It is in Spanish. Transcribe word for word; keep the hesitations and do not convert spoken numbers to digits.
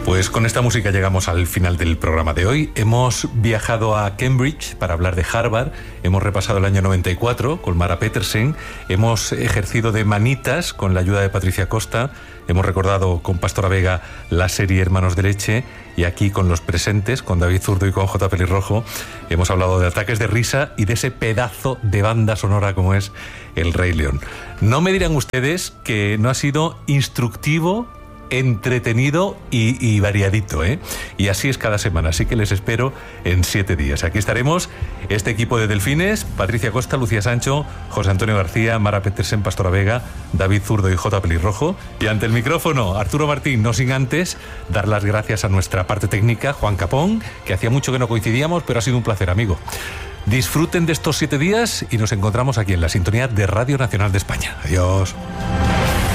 Pues con esta música llegamos al final del programa de hoy. Hemos viajado a Cambridge para hablar de Harvard, hemos repasado el año noventa y cuatro con Mara Petersen, hemos ejercido de manitas con la ayuda de Patricia Costa, hemos recordado con Pastora Vega la serie Hermanos de Leche, y aquí con los presentes, con David Zurdo y con J. Pelirrojo, hemos hablado de ataques de risa y de ese pedazo de banda sonora como es El Rey León. No me dirán ustedes que no ha sido instructivo, entretenido y, y variadito, ¿eh? Y así es cada semana, así que les espero en siete días. Aquí estaremos, este equipo de Delfines: Patricia Costa, Lucía Sancho, José Antonio García, Mara Petersen, Pastora Vega, David Zurdo y J. Pelirrojo. Y ante el micrófono, Arturo Martín, no sin antes dar las gracias a nuestra parte técnica, Juan Capón, que hacía mucho que no coincidíamos, pero ha sido un placer, amigo. Disfruten de estos siete días y nos encontramos aquí en la sintonía de Radio Nacional de España. Adiós.